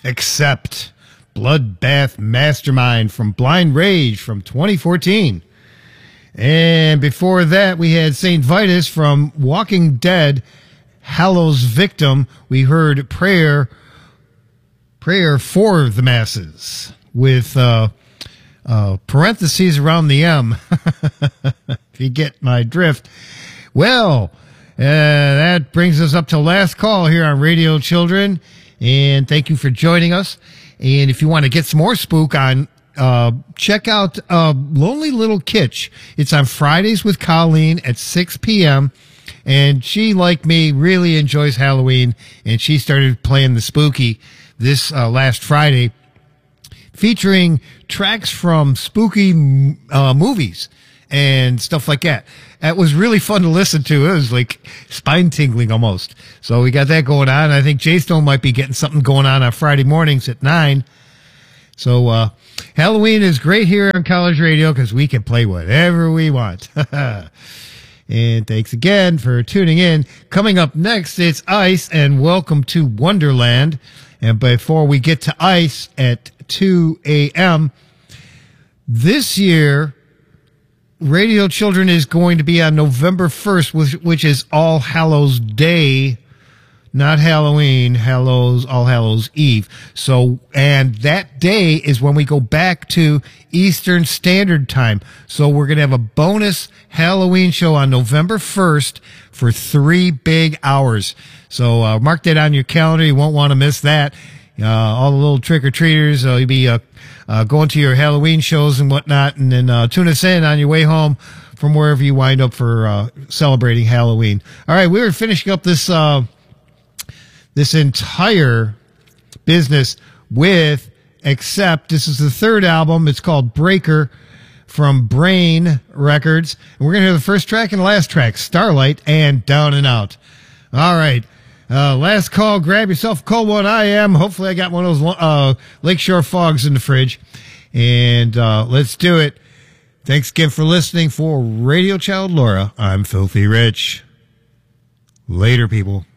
Accept, Bloodbath Mastermind from Blind Rage from 2014. And before that, we had St. Vitus from Walking Dead, Hallows Victim. We heard Prayer for the Masses with parentheses around the M, if you get my drift. Well, that brings us up to last call here on Radio Children, and thank you for joining us. And if you want to get some more spook on, check out Lonely Little Kitsch. It's on Fridays with Colleen at 6 p.m., and she, like me, really enjoys Halloween, and she started playing the spooky this last Friday, featuring tracks from spooky movies and stuff like that. That was really fun to listen to. It was like spine-tingling almost. So we got that going on. I think J-Stone might be getting something going on Friday mornings at 9. So Halloween is great here on College Radio because we can play whatever we want. And thanks again for tuning in. Coming up next, it's Ice, and welcome to Wonderland. And before we get to Ice at 2 a.m., this year, Radio Children is going to be on November 1st, which is All Hallows Day, not Halloween, All Hallows Eve. So, and that day is when we go back to Eastern Standard Time. So we're going to have a bonus Halloween show on November 1st for 3 big hours. So mark that on your calendar. You won't want to miss that. All the little trick-or-treaters, you'll be going to your Halloween shows and whatnot, and then tune us in on your way home from wherever you wind up for celebrating Halloween. All right, we were finishing up this entire business with Accept. This is the third album. It's called Breaker from Brain Records. And we're going to hear the first track and the last track, Starlight and Down and Out. All right. Last call. Grab yourself a cold one. I am. Hopefully I got one of those Lakeshore Fogs in the fridge. And let's do it. Thanks again for listening. For Radio Child Laura, I'm Filthy Rich. Later, people.